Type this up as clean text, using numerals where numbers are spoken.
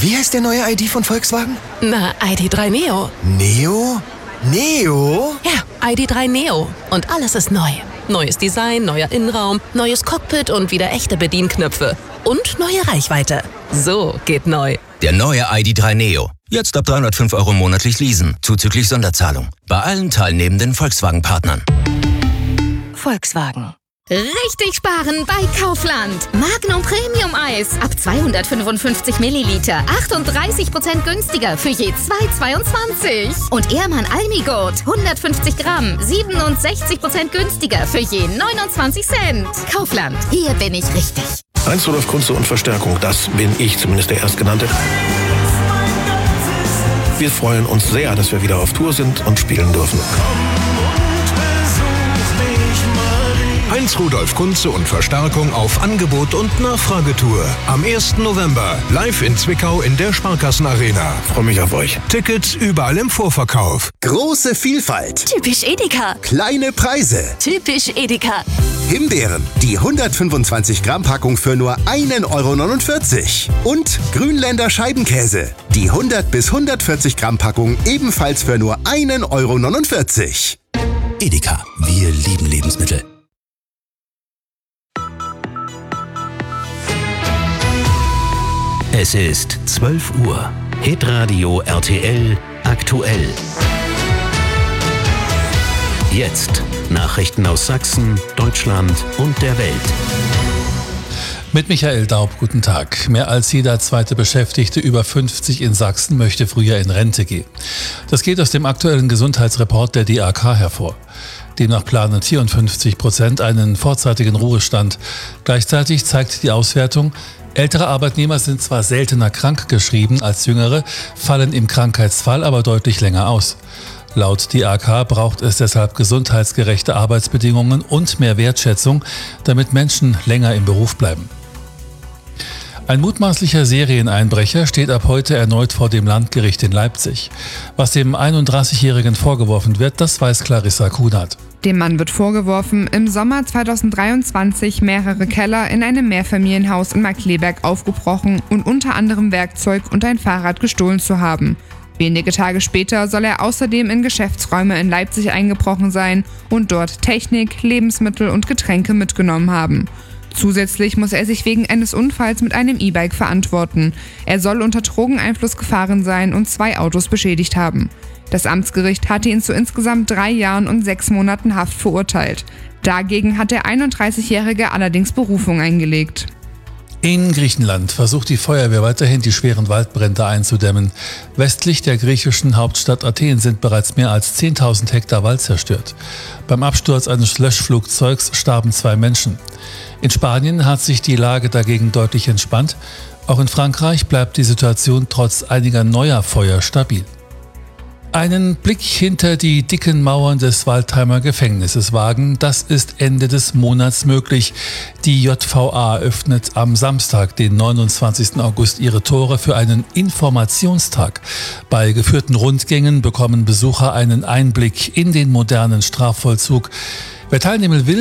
Wie heißt der neue ID von Volkswagen? Na, ID.3 Neo. Neo? Neo? Ja, ID.3 Neo. Und alles ist neu. Neues Design, neuer Innenraum, neues Cockpit und wieder echte Bedienknöpfe. Und neue Reichweite. So geht neu. Der neue ID.3 Neo. Jetzt ab 305 € monatlich leasen, zuzüglich Sonderzahlung. Bei allen teilnehmenden Volkswagen-Partnern. Volkswagen. Richtig sparen bei Kaufland. Magnum Premium Eis ab 255 Milliliter. 38% günstiger für je 2,22. Und Ehrmann Almigurt 150 Gramm. 67% günstiger für je 29 Cent. Kaufland, hier bin ich richtig. Heinz Rudolf Kunze und Verstärkung, das bin ich, zumindest der Erstgenannte. Wir freuen uns sehr, dass wir wieder auf Tour sind und spielen dürfen. Heinz Rudolf Kunze und Verstärkung auf Angebot und Nachfragetour. Am 1. November live in Zwickau in der Sparkassenarena. Freue mich auf euch. Tickets überall im Vorverkauf. Große Vielfalt. Typisch Edeka. Kleine Preise. Typisch Edeka. Himbeeren, die 125 Gramm Packung für nur 1,49 €. Und Grünländer Scheibenkäse, die 100 bis 140 Gramm Packung ebenfalls für nur 1,49 €. Edeka. Wir lieben Lebensmittel. Es ist 12 Uhr. Hitradio RTL aktuell. Jetzt Nachrichten aus Sachsen, Deutschland und der Welt. Mit Michael Daub, guten Tag. Mehr als jeder zweite Beschäftigte über 50 in Sachsen möchte früher in Rente gehen. Das geht aus dem aktuellen Gesundheitsreport der DAK hervor. Demnach planen 54% einen vorzeitigen Ruhestand. Gleichzeitig zeigt die Auswertung, ältere Arbeitnehmer sind zwar seltener krankgeschrieben als jüngere, fallen im Krankheitsfall aber deutlich länger aus. Laut DAK braucht es deshalb gesundheitsgerechte Arbeitsbedingungen und mehr Wertschätzung, damit Menschen länger im Beruf bleiben. Ein mutmaßlicher Serieneinbrecher steht ab heute erneut vor dem Landgericht in Leipzig. Was dem 31-Jährigen vorgeworfen wird, das weiß Clarissa Kunert. Dem Mann wird vorgeworfen, im Sommer 2023 mehrere Keller in einem Mehrfamilienhaus in Markkleeberg aufgebrochen und unter anderem Werkzeug und ein Fahrrad gestohlen zu haben. Wenige Tage später soll er außerdem in Geschäftsräume in Leipzig eingebrochen sein und dort Technik, Lebensmittel und Getränke mitgenommen haben. Zusätzlich muss er sich wegen eines Unfalls mit einem E-Bike verantworten. Er soll unter Drogeneinfluss gefahren sein und 2 Autos beschädigt haben. Das Amtsgericht hatte ihn zu insgesamt 3 Jahren und 6 Monaten Haft verurteilt. Dagegen hat der 31-Jährige allerdings Berufung eingelegt. In Griechenland versucht die Feuerwehr weiterhin, die schweren Waldbrände einzudämmen. Westlich der griechischen Hauptstadt Athen sind bereits mehr als 10.000 Hektar Wald zerstört. Beim Absturz eines Löschflugzeugs starben 2 Menschen. In Spanien hat sich die Lage dagegen deutlich entspannt. Auch in Frankreich bleibt die Situation trotz einiger neuer Feuer stabil. Einen Blick hinter die dicken Mauern des Waldheimer Gefängnisses wagen, das ist Ende des Monats möglich. Die JVA öffnet am Samstag, den 29. August, ihre Tore für einen Informationstag. Bei geführten Rundgängen bekommen Besucher einen Einblick in den modernen Strafvollzug. Wer teilnehmen will,